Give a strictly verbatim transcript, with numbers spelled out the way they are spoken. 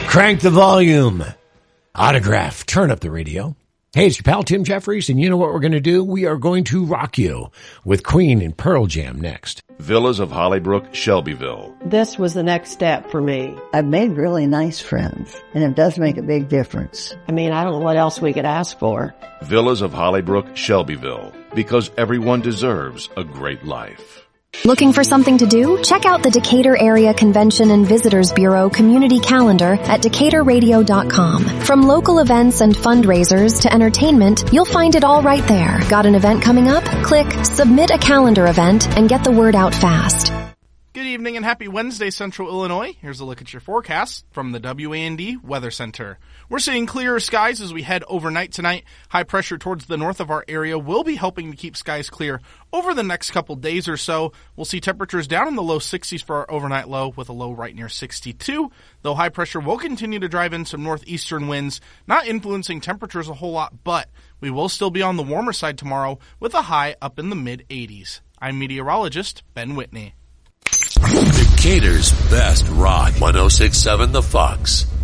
Crank the volume. Autograph. Turn up the radio. Hey, it's your pal Tim Jeffries, and you know what we're going to do? We are going to rock you with Queen and Pearl Jam next. Villas of Hollybrook, Shelbyville. This was the next step for me. I've made really nice friends, and it does make a big difference. I mean, I don't know what else we could ask for. Villas of Hollybrook, Shelbyville. Because everyone deserves a great life. Looking for something to do? Check out the Decatur Area Convention and Visitors Bureau community calendar at decatur radio dot com. From local events and fundraisers to entertainment, you'll find it all right there. Got an event coming up? Click Submit a Calendar Event and get the word out fast. Good evening and happy Wednesday, Central Illinois. Here's a look at your forecast from the W A N D Weather Center. We're seeing clearer skies as we head overnight tonight. High pressure towards the north of our area will be helping to keep skies clear over the next couple days or so. We'll see temperatures down in the low sixties for our overnight low with a low right near sixty-two, though high pressure will continue to drive in some northeastern winds, not influencing temperatures a whole lot, but we will still be on the warmer side tomorrow with a high up in the mid eighties. I'm meteorologist Ben Whitney. Decatur's best rock, one oh six point seven The Fox.